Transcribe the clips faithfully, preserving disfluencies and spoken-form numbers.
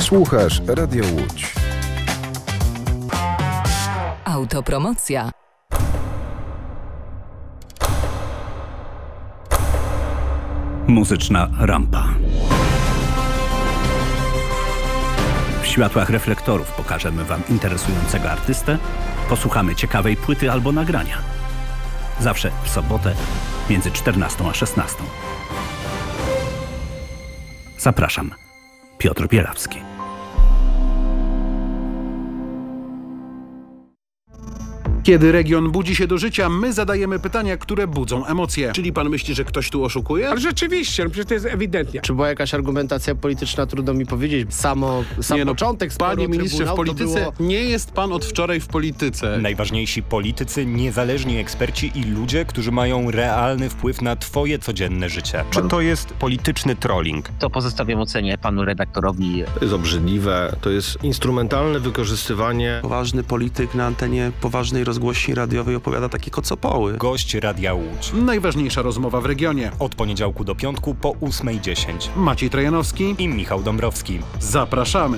Słuchasz Radio Łódź. Autopromocja. Muzyczna rampa. W światłach reflektorów pokażemy Wam interesującego artystę, posłuchamy ciekawej płyty albo nagrania. Zawsze w sobotę między czternastą a szesnastą. Zapraszam. Piotr Bielawski. Kiedy region budzi się do życia, my zadajemy pytania, które budzą emocje. Czyli pan myśli, że ktoś tu oszukuje? Ale rzeczywiście, no przecież to jest ewidentnie. Czy była jakaś argumentacja polityczna, trudno mi powiedzieć. Samo, sam nie, no, początek sporu Panie ministrze, w polityce było... nie jest pan od wczoraj w polityce. Najważniejsi politycy, niezależni eksperci i ludzie, którzy mają realny wpływ na twoje codzienne życie. Czy to jest polityczny trolling? To pozostawiam ocenie panu redaktorowi. To jest obrzydliwe, to jest instrumentalne wykorzystywanie. Poważny polityk na antenie poważnej rozgłośni radiowej opowiada takie kocopoły. Gość Radia Łódź. Najważniejsza rozmowa w regionie. Od poniedziałku do piątku po ósmej dziesięć. Maciej Trojanowski i Michał Dąbrowski. Zapraszamy.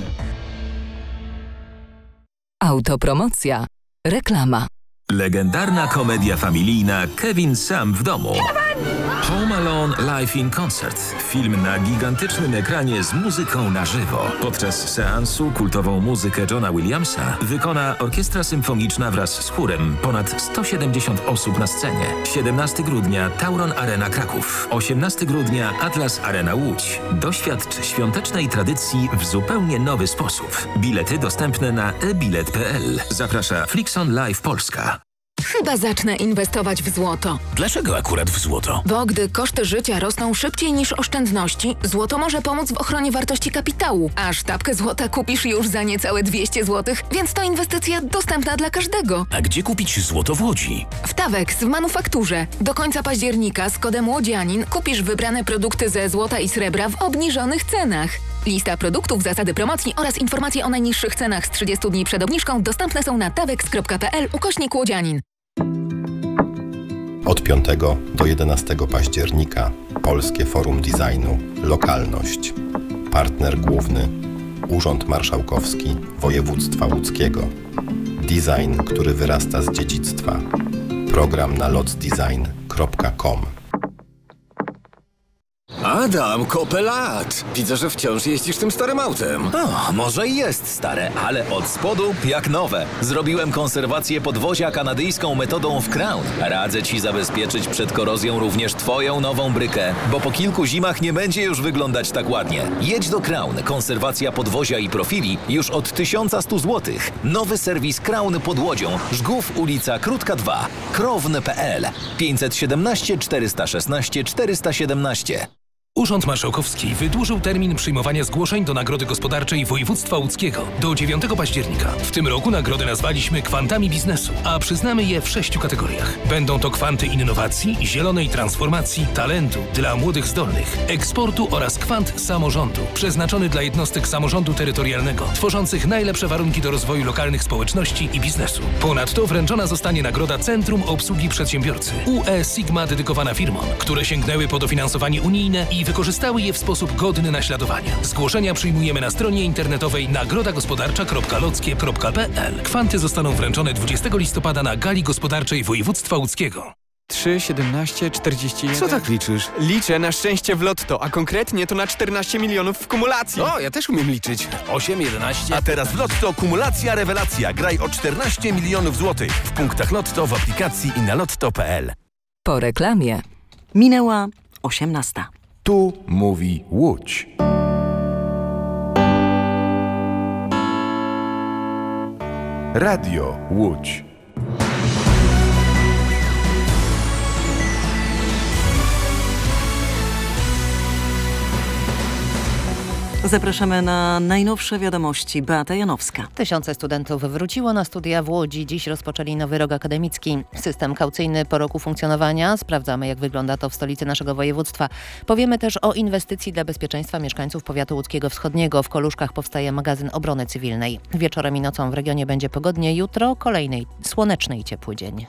Autopromocja. Reklama. Legendarna komedia familijna Kevin sam w domu. Home Alone Live in Concert. Film na gigantycznym ekranie z muzyką na żywo. Podczas seansu kultową muzykę Johna Williamsa wykona orkiestra symfoniczna wraz z chórem. Ponad sto siedemdziesiąt osób na scenie. siedemnastego grudnia Tauron Arena Kraków. osiemnastego grudnia Atlas Arena Łódź. Doświadcz świątecznej tradycji w zupełnie nowy sposób. Bilety dostępne na e bilet kropka p l. Zaprasza Flixon Live Polska. Chyba zacznę inwestować w złoto. Dlaczego akurat w złoto? Bo gdy koszty życia rosną szybciej niż oszczędności, złoto może pomóc w ochronie wartości kapitału. A sztabkę złota kupisz już za niecałe dwieście złotych, więc to inwestycja dostępna dla każdego. A gdzie kupić złoto w Łodzi? W Tawex w manufakturze. Do końca października z kodem Łodzianin kupisz wybrane produkty ze złota i srebra w obniżonych cenach. Lista produktów, zasady promocji oraz informacje o najniższych cenach z trzydziestu dni przed obniżką dostępne są na tawex kropka p l ukośnik Łodzianin. Od piątego do jedenastego października Polskie Forum Designu Lokalność. Partner główny Urząd Marszałkowski Województwa Łódzkiego. Design, który wyrasta z dziedzictwa. Program na lotsdesign kropka com. Adam, kopę lat. Widzę, że wciąż jeździsz tym starym autem. O, może i jest stare, ale od spodu jak nowe. Zrobiłem konserwację podwozia kanadyjską metodą w Crown. Radzę ci zabezpieczyć przed korozją również twoją nową brykę, bo po kilku zimach nie będzie już wyglądać tak ładnie. Jedź do Crown. Konserwacja podwozia i profili już od tysiąc sto złotych. Nowy serwis Crown pod Łodzią. Żgów, ulica Krótka dwa. krowne kropka p l. pięćset siedemnaście czterysta szesnaście czterysta siedemnaście. Urząd Marszałkowski wydłużył termin przyjmowania zgłoszeń do Nagrody Gospodarczej Województwa Łódzkiego do dziewiątego października. W tym roku nagrodę nazwaliśmy Kwantami Biznesu, a przyznamy je w sześciu kategoriach. Będą to kwanty innowacji, zielonej transformacji, talentu dla młodych zdolnych, eksportu oraz kwant samorządu, przeznaczony dla jednostek samorządu terytorialnego, tworzących najlepsze warunki do rozwoju lokalnych społeczności i biznesu. Ponadto wręczona zostanie nagroda Centrum Obsługi Przedsiębiorcy U E Sigma dedykowana firmom, które sięgnęły po dofinansowanie unijne i wykorzystały je w sposób godny naśladowania. Zgłoszenia przyjmujemy na stronie internetowej nagroda gospodarcza kropka lockie kropka p l. Kwanty zostaną wręczone dwudziestego listopada na Gali Gospodarczej Województwa Łódzkiego. trzy, siedemnaście, czterdzieści jeden. Co tak liczysz? Liczę na szczęście w lotto, a konkretnie to na czternaście milionów w kumulacji. O, ja też umiem liczyć. osiem, jedenaście. A teraz w Lotto kumulacja rewelacja. Graj o czternaście milionów złotych. W punktach Lotto, w aplikacji i na lotto kropka p l. Po reklamie. Minęła osiemnasta. Tu mówi Łódź. Radio Łódź. Zapraszamy na najnowsze wiadomości. Beata Janowska. Tysiące studentów wróciło na studia w Łodzi. Dziś rozpoczęli nowy rok akademicki. System kaucyjny po roku funkcjonowania. Sprawdzamy, jak wygląda to w stolicy naszego województwa. Powiemy też o inwestycji dla bezpieczeństwa mieszkańców powiatu łódzkiego wschodniego. W Koluszkach powstaje magazyn obrony cywilnej. Wieczorem i nocą w regionie będzie pogodnie. Jutro kolejny słoneczny i ciepły dzień.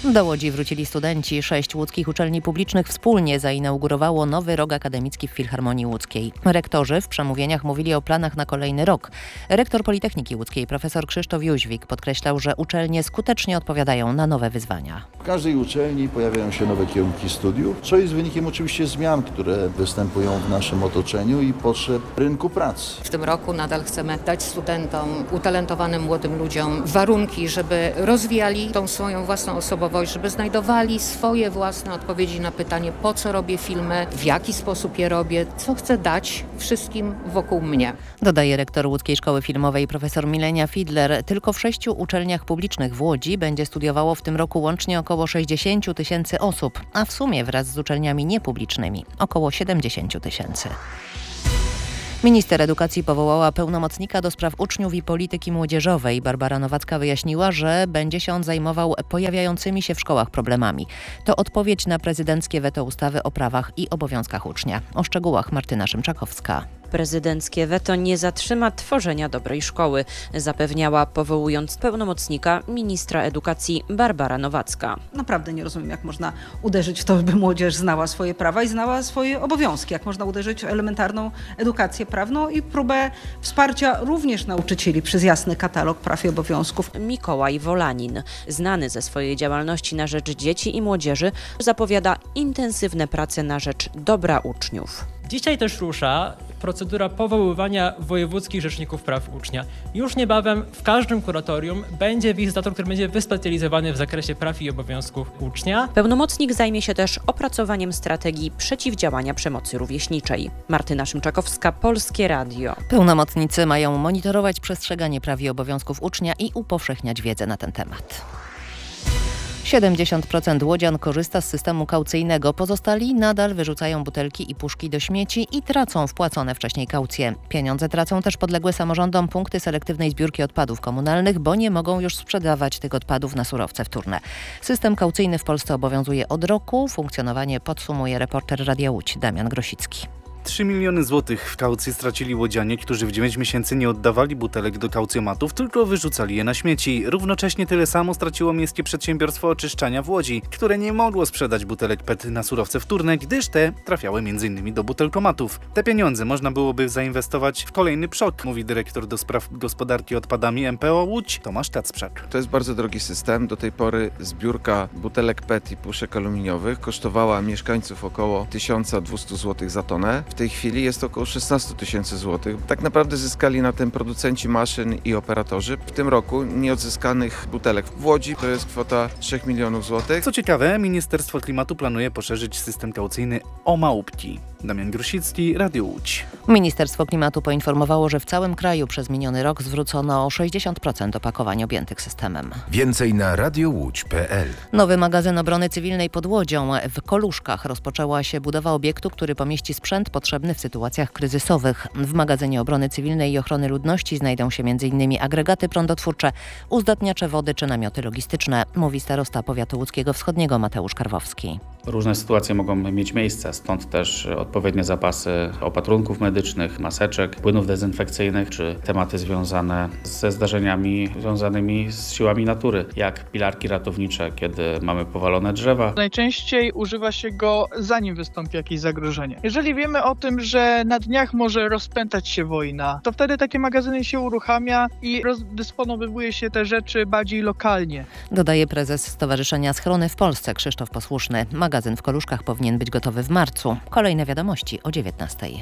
Do Łodzi wrócili studenci. Sześć łódzkich uczelni publicznych wspólnie zainaugurowało nowy rok akademicki w Filharmonii Łódzkiej. Rektorzy w przemówieniach mówili o planach na kolejny rok. Rektor Politechniki Łódzkiej profesor Krzysztof Jóźwik podkreślał, że uczelnie skutecznie odpowiadają na nowe wyzwania. W każdej uczelni pojawiają się nowe kierunki studiów, co jest wynikiem oczywiście zmian, które występują w naszym otoczeniu i potrzeb rynku pracy. W tym roku nadal chcemy dać studentom, utalentowanym młodym ludziom warunki, żeby rozwijali tą swoją własną osobowość, żeby znajdowali swoje własne odpowiedzi na pytanie, po co robię filmy, w jaki sposób je robię, co chcę dać wszystkim wokół mnie. Dodaje rektor Łódzkiej Szkoły Filmowej profesor Milenia Fidler. Tylko w sześciu uczelniach publicznych w Łodzi będzie studiowało w tym roku łącznie około sześćdziesiąt tysięcy osób, a w sumie wraz z uczelniami niepublicznymi około siedemdziesiąt tysięcy. Minister edukacji powołała pełnomocnika do spraw uczniów i polityki młodzieżowej. Barbara Nowacka wyjaśniła, że będzie się on zajmował pojawiającymi się w szkołach problemami. To odpowiedź na prezydenckie weto ustawy o prawach i obowiązkach ucznia. O szczegółach Martyna Szymczakowska. Prezydenckie weto nie zatrzyma tworzenia dobrej szkoły, zapewniała, powołując pełnomocnika ministra edukacji Barbara Nowacka. Naprawdę nie rozumiem, jak można uderzyć w to, by młodzież znała swoje prawa i znała swoje obowiązki. Jak można uderzyć w elementarną edukację prawną i próbę wsparcia również nauczycieli przez jasny katalog praw i obowiązków. Mikołaj Wolanin, znany ze swojej działalności na rzecz dzieci i młodzieży, zapowiada intensywne prace na rzecz dobra uczniów. Dzisiaj też rusza procedura powoływania wojewódzkich rzeczników praw ucznia. Już niebawem w każdym kuratorium będzie wizytator, który będzie wyspecjalizowany w zakresie praw i obowiązków ucznia. Pełnomocnik zajmie się też opracowaniem strategii przeciwdziałania przemocy rówieśniczej. Martyna Szymczakowska, Polskie Radio. Pełnomocnicy mają monitorować przestrzeganie praw i obowiązków ucznia i upowszechniać wiedzę na ten temat. siedemdziesiąt procent łodzian korzysta z systemu kaucyjnego. Pozostali nadal wyrzucają butelki i puszki do śmieci i tracą wpłacone wcześniej kaucje. Pieniądze tracą też podległe samorządom punkty selektywnej zbiórki odpadów komunalnych, bo nie mogą już sprzedawać tych odpadów na surowce wtórne. System kaucyjny w Polsce obowiązuje od roku. Funkcjonowanie podsumuje reporter Radia Łódź Damian Grosicki. trzy miliony złotych w kaucji stracili łodzianie, którzy w dziewięć miesięcy nie oddawali butelek do kaucjomatów, tylko wyrzucali je na śmieci. Równocześnie tyle samo straciło miejskie przedsiębiorstwo oczyszczania w Łodzi, które nie mogło sprzedać butelek P E T na surowce wtórne, gdyż te trafiały m.in. do butelkomatów. Te pieniądze można byłoby zainwestować w kolejny przok, mówi dyrektor do spraw gospodarki odpadami M P O Łódź Tomasz Kacprzak. To jest bardzo drogi system. Do tej pory zbiórka butelek P E T i puszek aluminiowych kosztowała mieszkańców około tysiąc dwieście złotych za tonę. W tej chwili jest około szesnaście tysięcy złotych. Tak naprawdę zyskali na tym producenci maszyn i operatorzy. W tym roku nieodzyskanych butelek w Łodzi to jest kwota trzy milionów złotych. Co ciekawe, Ministerstwo Klimatu planuje poszerzyć system kaucyjny o małpki. Damian Grosicki, Radio Łódź. Ministerstwo Klimatu poinformowało, że w całym kraju przez miniony rok zwrócono sześćdziesiąt procent opakowań objętych systemem. Więcej na radiowódź kropka p l. Nowy magazyn obrony cywilnej pod Łodzią. W Koluszkach rozpoczęła się budowa obiektu, który pomieści sprzęt potrzebny w sytuacjach kryzysowych. W magazynie obrony cywilnej i ochrony ludności znajdą się m.in. agregaty prądotwórcze, uzdatniacze wody czy namioty logistyczne, mówi starosta powiatu łódzkiego wschodniego Mateusz Karwowski. Różne sytuacje mogą mieć miejsce, stąd też odpowiednie zapasy opatrunków medycznych, maseczek, płynów dezynfekcyjnych czy tematy związane ze zdarzeniami związanymi z siłami natury, jak pilarki ratownicze, kiedy mamy powalone drzewa. Najczęściej używa się go zanim wystąpi jakieś zagrożenie. Jeżeli wiemy o tym, że na dniach może rozpętać się wojna, to wtedy takie magazyny się uruchamia i rozdysponowuje się te rzeczy bardziej lokalnie. Dodaje prezes Stowarzyszenia Schrony w Polsce Krzysztof Posłuszny. Magazyn w Koluszkach powinien być gotowy w marcu. Kolejne wiadomości o dziewiętnastej.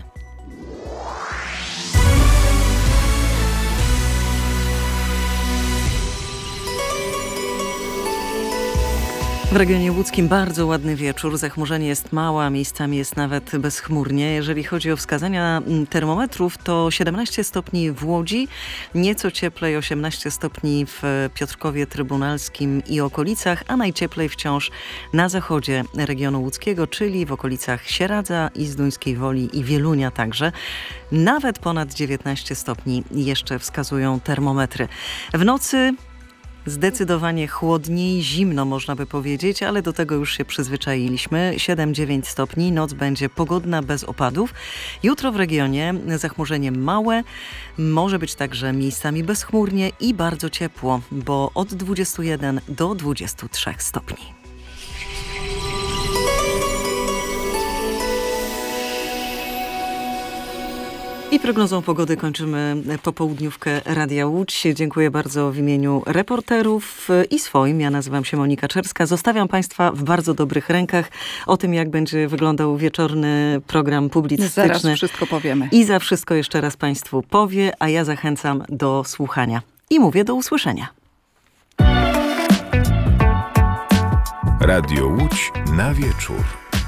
W regionie łódzkim bardzo ładny wieczór. Zachmurzenie jest małe, a miejscami jest nawet bezchmurnie. Jeżeli chodzi o wskazania termometrów, to siedemnaście stopni w Łodzi, nieco cieplej osiemnaście stopni w Piotrkowie Trybunalskim i okolicach, a najcieplej wciąż na zachodzie regionu łódzkiego, czyli w okolicach Sieradza, Izduńskiej Woli i Wielunia także. Nawet ponad dziewiętnaście stopni jeszcze wskazują termometry. W nocy zdecydowanie chłodniej, zimno można by powiedzieć, ale do tego już się przyzwyczailiśmy. siedem dziewięć stopni, noc będzie pogodna, bez opadów. Jutro w regionie zachmurzenie małe, może być także miejscami bezchmurnie i bardzo ciepło, bo od dwudziestu jeden do dwudziestu trzech stopni. prognozą pogody kończymy popołudniówkę Radia Łódź. Dziękuję bardzo w imieniu reporterów i swoim. Ja nazywam się Monika Czerska. Zostawiam Państwa w bardzo dobrych rękach. O tym, jak będzie wyglądał wieczorny program publicystyczny. Zaraz wszystko powiemy. I za wszystko jeszcze raz Państwu powie, a ja zachęcam do słuchania. I mówię do usłyszenia. Radio Łódź na wieczór.